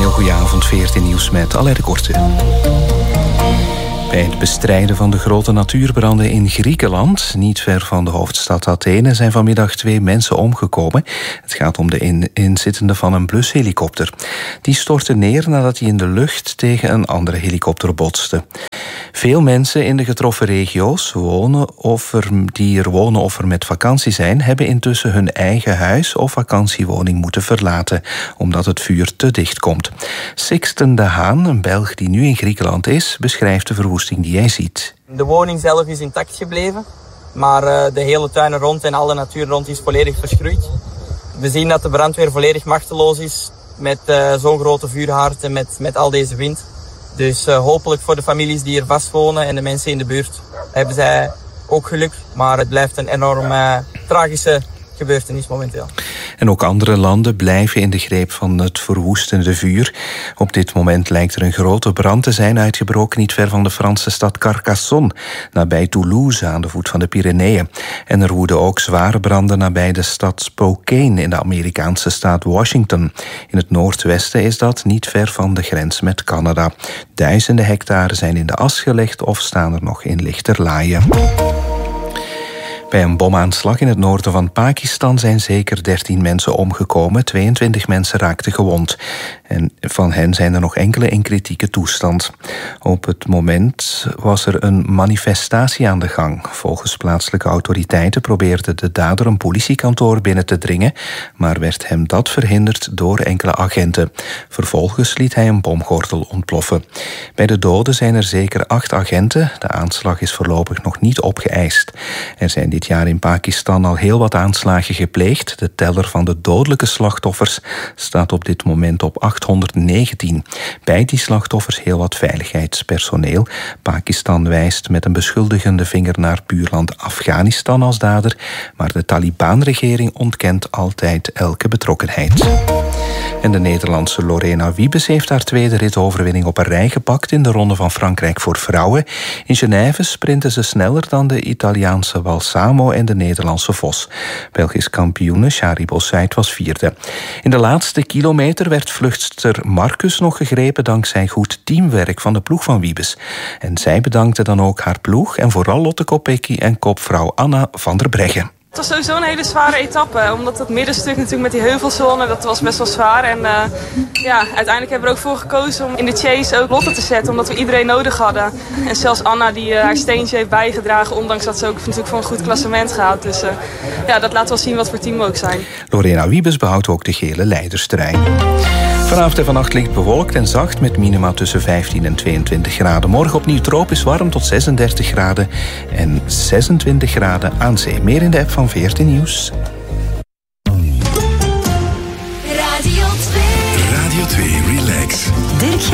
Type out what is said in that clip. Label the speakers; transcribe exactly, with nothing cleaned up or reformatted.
Speaker 1: Hele goede avond, veertien Nieuws met Alain Korte. Bij het bestrijden van de grote natuurbranden in Griekenland, niet ver van de hoofdstad Athene, zijn vanmiddag twee mensen omgekomen. Het gaat om de in- inzittende van een blushelikopter. Die stortte neer nadat hij in de lucht tegen een andere helikopter botste. Veel mensen in de getroffen regio's, wonen of er, die er wonen of er met vakantie zijn, hebben intussen hun eigen huis of vakantiewoning moeten verlaten, omdat het vuur te dicht komt. Sixten de Haan, een Belg die nu in Griekenland is, beschrijft de verwoesting die hij ziet.
Speaker 2: De woning zelf is intact gebleven, maar uh, de hele tuin er rond en alle natuur rond is volledig verschroeid. We zien dat de brandweer volledig machteloos is met uh, zo'n grote vuurhaard en met, met al deze wind. Dus uh, hopelijk voor de families die hier vastwonen en de mensen in de buurt hebben zij ook geluk. Maar het blijft een enorm uh, tragische gebeurtenis momenteel.
Speaker 1: En ook andere landen blijven in de greep van het verwoestende vuur. Op dit moment lijkt er een grote brand te zijn uitgebroken niet ver van de Franse stad Carcassonne, nabij Toulouse aan de voet van de Pyreneeën. En er woeden ook zware branden nabij de stad Spokane in de Amerikaanse staat Washington. In het noordwesten is dat niet ver van de grens met Canada. Duizenden hectare zijn in de as gelegd of staan er nog in lichterlaaien. Bij een bomaanslag in het noorden van Pakistan zijn zeker dertien mensen omgekomen. tweeëntwintig mensen raakten gewond. En van hen zijn er nog enkele in kritieke toestand. Op het moment was er een manifestatie aan de gang. Volgens plaatselijke autoriteiten probeerde de dader een politiekantoor binnen te dringen, maar werd hem dat verhinderd door enkele agenten. Vervolgens liet hij een bomgordel ontploffen. Bij de doden zijn er zeker acht agenten. De aanslag is voorlopig nog niet opgeëist. Er zijn dit jaar in Pakistan al heel wat aanslagen gepleegd. De teller van de dodelijke slachtoffers staat op dit moment op achthonderdnegentien. Bij die slachtoffers heel wat veiligheidspersoneel. Pakistan wijst met een beschuldigende vinger naar buurland Afghanistan als dader, maar de Taliban-regering ontkent altijd elke betrokkenheid. En de Nederlandse Lorena Wiebes heeft haar tweede ritoverwinning op een rij gepakt in de Ronde van Frankrijk voor vrouwen. In Genève sprinten ze sneller dan de Italiaanse Balsamo en de Nederlandse Vos. Belgisch kampioene Shari Bossait was vierde. In de laatste kilometer werd vluchtster Marcus nog gegrepen dankzij goed teamwerk van de ploeg van Wiebes. En zij bedankte dan ook haar ploeg en vooral Lotte Kopecky en kopvrouw Anna van der Breggen.
Speaker 3: Het was sowieso een hele zware etappe, omdat het middenstuk natuurlijk met die heuvelzone, dat was best wel zwaar. En uh, ja, uiteindelijk hebben we er ook voor gekozen om in de chase ook Lotte te zetten, omdat we iedereen nodig hadden. En zelfs Anna die uh, haar steentje heeft bijgedragen, ondanks dat ze ook natuurlijk voor een goed klassement gaat. Dus uh, ja, dat laat wel zien wat voor team we ook zijn.
Speaker 1: Lorena Wiebes behoudt ook de gele leiderstrui. Vanavond en vannacht licht bewolkt en zacht met minima tussen vijftien en tweeëntwintig graden. Morgen opnieuw tropisch warm tot zesendertig graden en zesentwintig graden aan zee. Meer in de app van veertien Nieuws.
Speaker 4: Radio twee. Radio twee, relax. Dirk